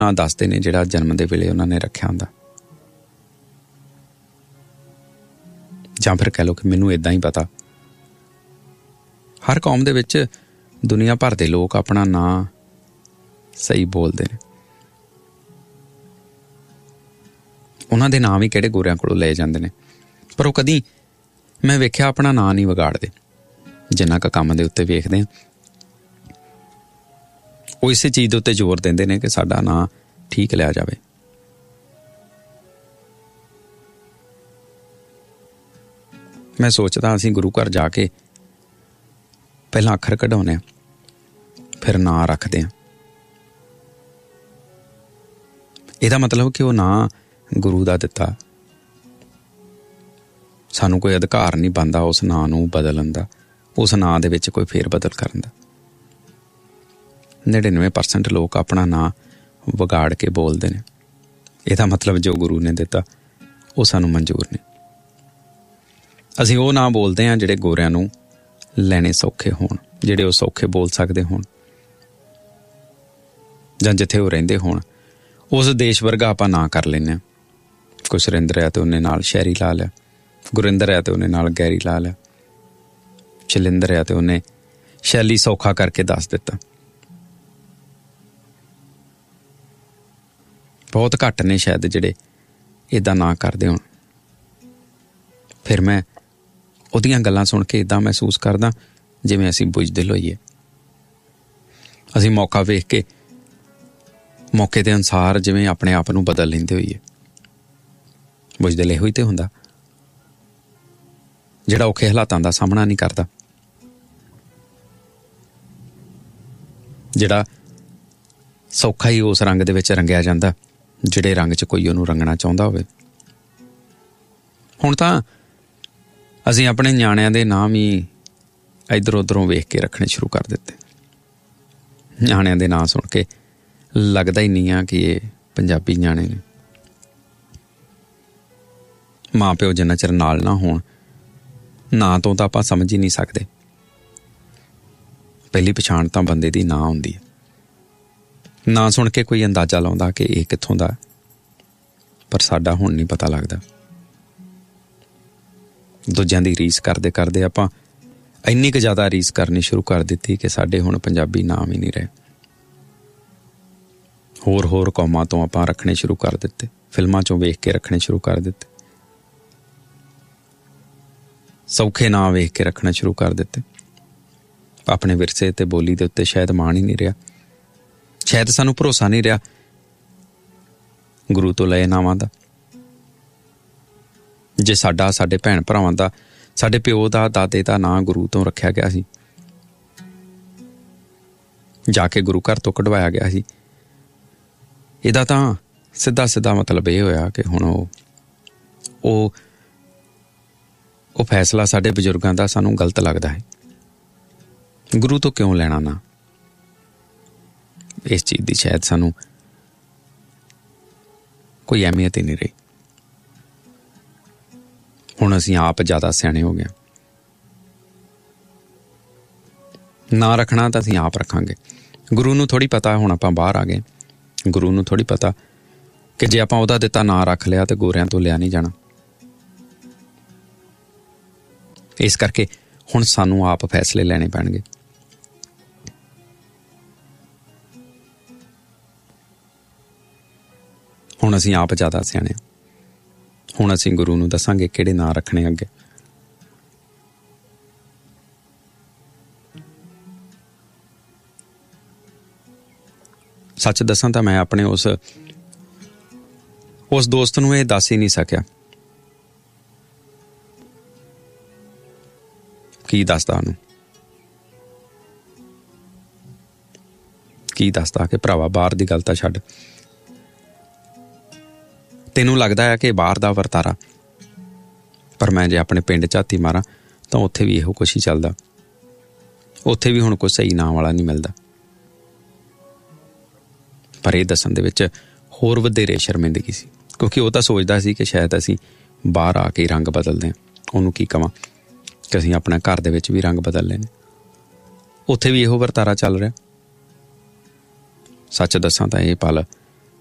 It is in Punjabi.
ਨਾਂ ਦੱਸਦੇ ਨੇ ਜਿਹੜਾ ਜਨਮ ਦੇ ਵੇਲੇ ਉਹਨਾਂ ਨੇ ਰੱਖਿਆ ਹੁੰਦਾ, ਜਾਂ ਫਿਰ ਕਹਿ ਲਓ ਕਿ ਮੈਨੂੰ ਇੱਦਾਂ ਹੀ ਪਤਾ। ਹਰ ਕੌਮ ਦੇ ਵਿੱਚ ਦੁਨੀਆ ਭਰ ਦੇ ਲੋਕ ਆਪਣਾ ਨਾਂ ਸਹੀ ਬੋਲਦੇ ਨੇ। ਉਹਨਾਂ ਦੇ ਨਾਂ ਵੀ ਕਿਹੜੇ ਗੋਰਿਆਂ ਕੋਲੋਂ ਲਏ ਜਾਂਦੇ ਨੇ, ਪਰ ਉਹ ਕਦੀ ਮੈਂ ਵੇਖਿਆ ਆਪਣਾ ਨਾਂ ਨਹੀਂ ਵਿਗਾੜਦੇ। ਜਿੰਨਾ ਕੁ ਕੰਮ ਦੇ ਉੱਤੇ ਵੇਖਦੇ ਹਾਂ, ਉਹ ਇਸੇ ਚੀਜ਼ ਦੇ ਉੱਤੇ ਜ਼ੋਰ ਦਿੰਦੇ ਨੇ ਕਿ ਸਾਡਾ ਨਾਂ ਠੀਕ ਲਿਆ ਜਾਵੇ। ਮੈਂ ਸੋਚਦਾ ਅਸੀਂ ਗੁਰੂ ਘਰ ਜਾ ਕੇ ਪਹਿਲਾਂ ਅੱਖਰ ਕਢਾਉਂਦੇ ਹਾਂ, ਫਿਰ ਨਾਂ ਰੱਖਦੇ ਹਾਂ। ਇਹਦਾ ਮਤਲਬ ਕਿ ਉਹ ਨਾਂ ਗੁਰੂ ਦਾ ਦਿੱਤਾ, ਸਾਨੂੰ ਕੋਈ ਅਧਿਕਾਰ ਨਹੀਂ ਬਣਦਾ ਉਸ ਨਾਂ ਨੂੰ ਬਦਲਣ ਦਾ, ਉਸ ਨਾਂ ਦੇ ਵਿੱਚ ਕੋਈ ਫੇਰ ਬਦਲ ਕਰਨ ਦਾ। 99% ਲੋਕ ਆਪਣਾ ਨਾਂ ਵਿਗਾੜ ਕੇ ਬੋਲਦੇ ਨੇ। ਇਹਦਾ ਮਤਲਬ ਜੋ ਗੁਰੂ ਨੇ ਦਿੱਤਾ ਉਹ ਸਾਨੂੰ ਮਨਜ਼ੂਰ ਨਹੀਂ। ਅਸੀਂ ਉਹ ਨਾਂ ਬੋਲਦੇ ਹਾਂ ਜਿਹੜੇ ਗੋਰਿਆਂ ਨੂੰ ਲੈਣੇ ਸੌਖੇ ਹੋਣ, ਜਿਹੜੇ ਉਹ ਸੌਖੇ ਬੋਲ ਸਕਦੇ ਹੋਣ, ਜਾਂ ਜਿੱਥੇ ਉਹ ਰਹਿੰਦੇ ਹੋਣ ਉਸ ਦੇਸ਼ ਵਰਗਾ ਆਪਾਂ ਨਾਂ ਕਰ ਲੈਂਦੇ ਹਾਂ। ਕੋਈ ਸੁਰਿੰਦਰ ਹੈ ਤੇ ਉਹਨੇ ਨਾਲ ਸ਼ਹਿਰੀ ਲਾ ਲਿਆ, ਗੁਰਿੰਦਰ ਹੈ ਤੇ ਉਹਨੇ ਨਾਲ ਗੈਰੀ ਲਾ ਲਿਆ, ਸ਼ੈਲਿੰਦਰ ਹੈ ਤੇ ਉਹਨੇ ਸ਼ੈਲੀ ਸੌਖਾ ਕਰਕੇ ਦੱਸ ਦਿੱਤਾ। ਬਹੁਤ ਘੱਟ ਨੇ ਸ਼ਾਇਦ ਜਿਹੜੇ ਇੱਦਾਂ ਨਾ ਕਰਦੇ ਹੋਣ। ਫਿਰ ਮੈਂ ਉਹਦੀਆਂ ਗੱਲਾਂ ਸੁਣ ਕੇ ਇੱਦਾਂ ਮਹਿਸੂਸ ਕਰਦਾ ਜਿਵੇਂ ਅਸੀਂ ਬੁਝਦਿਲ ਹੋਈਏ। ਅਸੀਂ ਮੌਕਾ ਵੇਖ ਕੇ ਮੌਕੇ ਦੇ ਅਨੁਸਾਰ ਜਿਵੇਂ ਆਪਣੇ ਆਪ ਨੂੰ ਬਦਲ ਲੈਂਦੇ ਹੋਈਏ। ਬੁਝਦਿਲ ਇਹੋ ਹੀ ਤੇ ਹੁੰਦਾ ਜਿਹੜਾ ਔਖੇ ਹਾਲਾਤਾਂ ਦਾ ਸਾਹਮਣਾ ਨਹੀਂ ਕਰਦਾ, ਜਿਹੜਾ ਸੌਖਾ ਹੀ ਉਸ ਰੰਗ ਦੇ ਵਿੱਚ ਰੰਗਿਆ ਜਾਂਦਾ ਜਿਹੜੇ ਰੰਗ 'ਚ ਕੋਈ ਉਹਨੂੰ ਰੰਗਣਾ ਚਾਹੁੰਦਾ ਹੋਵੇ। ਹੁਣ ਤਾਂ ਅਸੀਂ ਆਪਣੇ ਨਿਆਣਿਆਂ ਦੇ ਨਾਮ ਹੀ ਇੱਧਰ ਉੱਧਰੋਂ ਵੇਖ ਕੇ ਰੱਖਣੇ ਸ਼ੁਰੂ ਕਰ ਦਿੱਤੇ। ਨਿਆਣਿਆਂ ਦੇ ਨਾਂ ਸੁਣ ਕੇ ਲੱਗਦਾ ਹੀ ਨਹੀਂ ਆ ਕਿ ਇਹ ਪੰਜਾਬੀ ਨਿਆਣੇ ਨੇ। ਮਾਂ ਪਿਓ ਜਿੰਨਾ ਚਿਰ ਨਾਲ ਨਾ ਹੋਣ, ਨਾਂ ਤੋਂ ਤਾਂ ਆਪਾਂ ਸਮਝ ਹੀ ਨਹੀਂ ਸਕਦੇ। ਪਹਿਲੀ ਪਛਾਣ ਤਾਂ ਬੰਦੇ ਦੀ ਨਾਂ ਹੁੰਦੀ ਹੈ। ਨਾਂ ਸੁਣ ਕੇ ਕੋਈ ਅੰਦਾਜ਼ਾ ਲਾਉਂਦਾ ਕਿ ਇਹ ਕਿੱਥੋਂ ਦਾ, ਪਰ ਸਾਡਾ ਹੁਣ ਨਹੀਂ ਪਤਾ ਲੱਗਦਾ। ਦੂਜਿਆਂ ਦੀ ਰੀਸ ਕਰਦੇ ਕਰਦੇ ਆਪਾਂ ਇੰਨੀ ਕੁ ਜ਼ਿਆਦਾ ਰੀਸ ਕਰਨੀ ਸ਼ੁਰੂ ਕਰ ਦਿੱਤੀ ਕਿ ਸਾਡੇ ਹੁਣ ਪੰਜਾਬੀ ਨਾਮ ਹੀ ਨਹੀਂ ਰਹੇ। ਹੋਰ ਕੌਮਾਂ ਤੋਂ ਆਪਾਂ ਰੱਖਣੇ ਸ਼ੁਰੂ ਕਰ ਦਿੱਤੇ, ਫਿਲਮਾਂ 'ਚੋਂ ਵੇਖ ਕੇ ਰੱਖਣੇ ਸ਼ੁਰੂ ਕਰ ਦਿੱਤੇ, ਸੌਖੇ ਨਾਂ ਵੇਖ ਕੇ ਰੱਖਣਾ ਸ਼ੁਰੂ ਕਰ ਦਿੱਤੇ। ਆਪਣੇ ਵਿਰਸੇ ਤੇ ਬੋਲੀ ਦੇ ਉੱਤੇ ਸ਼ਾਇਦ ਮਾਣ ਹੀ ਨਹੀਂ ਰਿਹਾ, ਸ਼ਾਇਦ ਸਾਨੂੰ ਭਰੋਸਾ ਨਹੀਂ ਰਿਹਾ ਗੁਰੂ ਤੋਂ ਲਏ ਨਾਵਾਂ ਦਾ। ਜੇ ਸਾਡੇ ਭੈਣ ਭਰਾਵਾਂ ਦਾ, ਸਾਡੇ ਪਿਓ ਦਾ, ਦਾਦੇ ਦਾ ਨਾਂ ਗੁਰੂ ਤੋਂ ਰੱਖਿਆ ਗਿਆ ਸੀ, ਜਾ ਕੇ ਗੁਰੂ ਘਰ ਤੋਂ ਕਢਵਾਇਆ ਗਿਆ ਸੀ, ਇਹਦਾ ਤਾਂ ਸਿੱਧਾ ਮਤਲਬ ਇਹ ਹੋਇਆ ਕਿ ਹੁਣ ਉਹ ਫੈਸਲਾ ਸਾਡੇ ਬਜ਼ੁਰਗਾਂ ਦਾ ਸਾਨੂੰ ਗਲਤ ਲੱਗਦਾ ਹੈ। ਗੁਰੂ ਤੋਂ ਕਿਉਂ ਲੈਣਾ ਨਾ? ਇਸ ਚੀਜ਼ ਦੀ ਸ਼ਾਇਦ ਸਾਨੂੰ ਕੋਈ ਅਹਿਮੀਅਤ ਹੀ ਨਹੀਂ ਰਹੀ। ਹੁਣ ਅਸੀਂ ਆਪ ਜ਼ਿਆਦਾ ਸਿਆਣੇ ਹੋ ਗਏ। ਨਾਂ ਰੱਖਣਾ ਤਾਂ ਅਸੀਂ ਆਪ ਰੱਖਾਂਗੇ। ਗੁਰੂ ਨੂੰ ਥੋੜ੍ਹੀ ਪਤਾ ਹੁਣ ਆਪਾਂ ਬਾਹਰ ਆ ਗਏ। ਗੁਰੂ ਨੂੰ ਥੋੜ੍ਹੀ ਪਤਾ ਕਿ ਜੇ ਆਪਾਂ ਉਹਦਾ ਦਿੱਤਾ ਨਾਂ ਰੱਖ ਲਿਆ ਤੇ ਗੋਰਿਆਂ ਤੋਂ ਲਿਆ ਨਹੀਂ ਜਾਣਾ। ਇਸ ਕਰਕੇ ਹੁਣ ਸਾਨੂੰ ਆਪ ਫੈਸਲੇ ਲੈਣੇ ਪੈਣਗੇ। ਹੁਣ ਅਸੀਂ ਆਪ ਜ਼ਿਆਦਾ ਸਿਆਣੇ। ਹੁਣ ਅਸੀਂ ਗੁਰੂ ਨੂੰ ਦੱਸਾਂਗੇ ਕਿਹੜੇ ਨਾਂ ਰੱਖਣੇ ਅੱਗੇ। ਸੱਚ ਦੱਸਾਂ ਤਾਂ ਮੈਂ ਆਪਣੇ ਉਸ ਦੋਸਤ ਨੂੰ ਇਹ ਦੱਸ ਹੀ ਨਹੀਂ ਸਕਿਆ। ਕੀ ਦੱਸਦਾ ਉਹਨੂੰ? ਕੀ ਦੱਸਦਾ ਕਿ ਭਰਾਵਾ ਬਾਹਰ ਦੀ ਗੱਲ ਤਾਂ ਛੱਡ, ਤੈਨੂੰ ਲੱਗਦਾ ਹੈ ਕਿ ਬਾਹਰ ਦਾ ਵਰਤਾਰਾ, ਪਰ ਮੈਂ ਜੇ ਆਪਣੇ ਪਿੰਡ ਝਾਤੀ ਮਾਰਾਂ ਤਾਂ ਉੱਥੇ ਵੀ ਇਹੋ ਕੁਛ ਹੀ ਚੱਲਦਾ। ਉੱਥੇ ਵੀ ਹੁਣ ਕੋਈ ਸਹੀ ਨਾਂ ਵਾਲਾ ਨਹੀਂ ਮਿਲਦਾ। ਪਰ ਇਹ ਦੱਸਣ ਦੇ ਵਿੱਚ ਹੋਰ ਵਧੇਰੇ ਸ਼ਰਮਿੰਦਗੀ ਸੀ, ਕਿਉਂਕਿ ਉਹ ਤਾਂ ਸੋਚਦਾ ਸੀ ਕਿ ਸ਼ਾਇਦ ਅਸੀਂ ਬਾਹਰ ਆ ਕੇ ਰੰਗ ਬਦਲਦੇ ਹਾਂ। ਉਹਨੂੰ ਕੀ ਕਵਾਂ ਕਿ ਅਸੀਂ ਆਪਣੇ ਘਰ ਦੇ ਵਿੱਚ ਵੀ ਰੰਗ ਬਦਲ ਲਏ ਨੇ, ਉੱਥੇ ਵੀ ਇਹੋ ਵਰਤਾਰਾ ਚੱਲ ਰਿਹਾ। ਸੱਚ ਦੱਸਾਂ ਤਾਂ ਇਹ ਪਲ